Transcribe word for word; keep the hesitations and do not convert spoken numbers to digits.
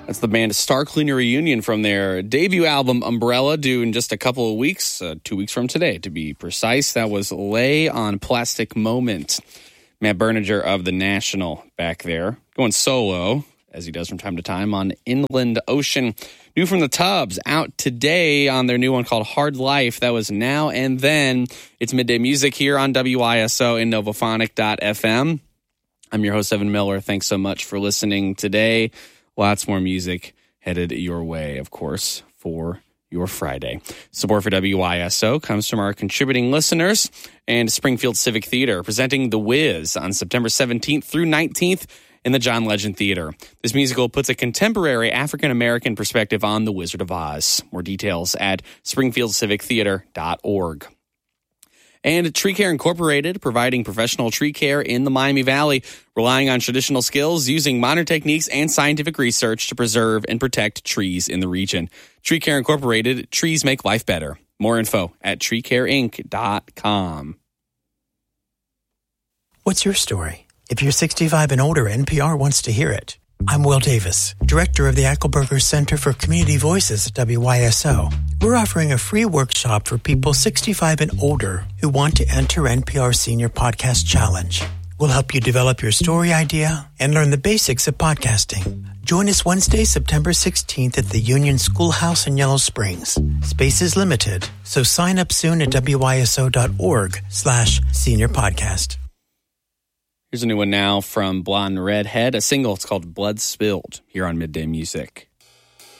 That's the band Star Cleaner Reunion from their debut album, Umbrella, due in just a couple of weeks, uh, two weeks from today, to be precise. That was Lay on Plastic Moment. Matt Berninger of The National back there, going solo, as he does from time to time, on Inland Ocean. New from the Tubs, out today on their new one called Hard Life. That was Now and Then. It's Midday Music here on W I S O and Novophonic dot f m. I'm your host, Evan Miller. Thanks so much for listening today. Lots more music headed your way, of course, for your Friday. Support for W I S O comes from our contributing listeners and Springfield Civic Theater, presenting The Wiz on September seventeenth through nineteenth in the John Legend Theater. This musical puts a contemporary African-American perspective on The Wizard of Oz. More details at springfield civic theater dot org. And Tree Care Incorporated, providing professional tree care in the Miami Valley, relying on traditional skills, using modern techniques and scientific research to preserve and protect trees in the region. Tree Care Incorporated, trees make life better. More info at tree care inc dot com. What's your story? If you're sixty-five and older, N P R wants to hear it. I'm Will Davis, director of the Ackelberger Center for Community Voices at W I S O. We're offering a free workshop for people sixty-five and older who want to enter N P R Senior Podcast Challenge. We'll help you develop your story idea and learn the basics of podcasting. Join us Wednesday, September sixteenth at the Union Schoolhouse in Yellow Springs. Space is limited, so sign up soon at W I S O dot org slash senior podcast. Here's a new one now from Blonde Redhead, a single. It's called Blood Spilled here on Midday Music.